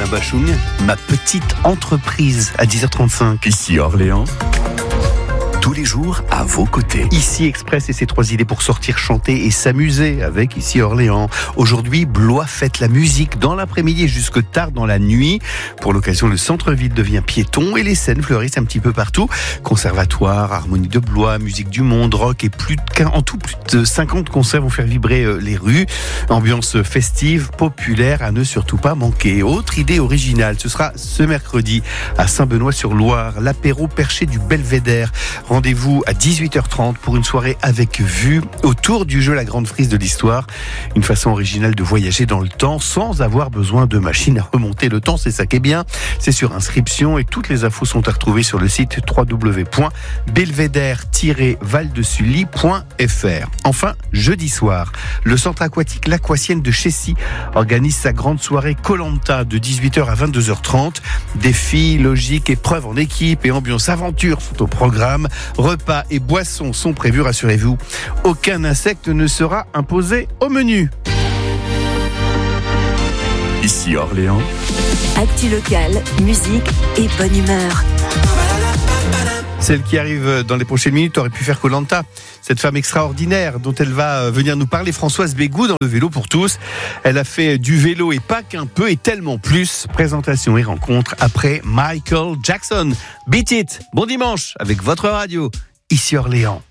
Bachung, ma petite entreprise à 10h35. Ici Orléans. Tous les jours à vos côtés. Ici Express et ses 3 idées pour sortir, chanter et s'amuser avec Ici Orléans. Aujourd'hui, Blois fête la musique dans l'après-midi et jusque tard dans la nuit. Pour l'occasion, le centre-ville devient piéton et les scènes fleurissent un petit peu partout. Conservatoire, harmonie de Blois, musique du monde, rock et plus de 50 concerts vont faire vibrer les rues. Ambiance festive, populaire, à ne surtout pas manquer. Autre idée originale, ce sera ce mercredi à Saint-Benoît-sur-Loire, l'apéro perché du Belvédère. Rendez-vous à 18h30 pour une soirée avec vue autour du jeu La Grande Frise de l'Histoire. Une façon originale de voyager dans le temps sans avoir besoin de machine à remonter le temps. C'est ça qui est bien. C'est sur inscription et toutes les infos sont à retrouver sur le site www.belvédère-valdesully.fr. Enfin, jeudi soir, le centre aquatique L'Aquatienne de Chessy organise sa grande soirée Koh-Lanta de 18h à 22h30. Défis, logique, épreuves en équipe et ambiance aventure sont au programme. Repas et boissons sont prévus, rassurez-vous. Aucun insecte ne sera imposé au menu. Ici Orléans. Actu locale, musique et bonne humeur. Celle qui arrive dans les prochaines minutes aurait pu faire Koh-Lanta. Cette femme extraordinaire dont elle va venir nous parler, Françoise Bégou, dans le vélo pour tous. Elle a fait du vélo et pas qu'un peu et tellement plus. Présentation et rencontre après Michael Jackson. Beat It. Bon dimanche avec votre radio. Ici Orléans.